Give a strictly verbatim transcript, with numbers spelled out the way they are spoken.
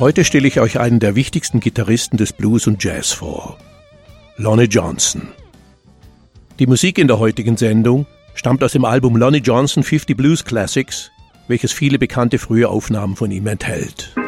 Heute stelle ich euch einen der wichtigsten Gitarristen des Blues und Jazz vor, Lonnie Johnson. Die Musik in der heutigen Sendung stammt aus dem Album Lonnie Johnson fünfzig Blues Classics, welches viele bekannte frühe Aufnahmen von ihm enthält.